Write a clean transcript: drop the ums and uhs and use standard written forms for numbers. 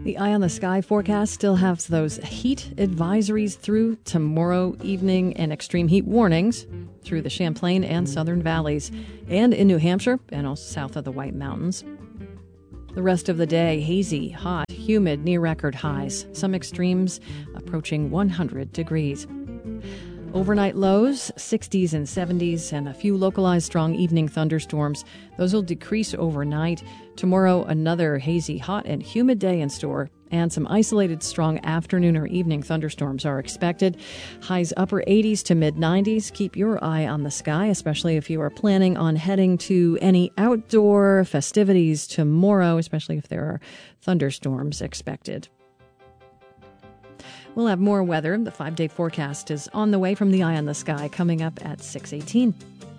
The Eye on the Sky forecast still has those heat advisories through tomorrow evening and extreme heat warnings through the Champlain and Southern Valleys and in New Hampshire and also south of the White Mountains. The rest of the day, hazy, hot, humid, near record highs. Some extremes approaching 100 degrees. Overnight lows, 60s and 70s, and a few localized strong evening thunderstorms. Those will decrease overnight. Tomorrow, another hazy, hot, and humid day in store, and some isolated strong afternoon or evening thunderstorms are expected. Highs upper 80s to mid 90s. Keep your eye on the sky, especially if you are planning on heading to any outdoor festivities tomorrow, especially if there are thunderstorms expected. We'll have more weather. The 5-day forecast is on the way from the Eye on the Sky coming up at 6:18.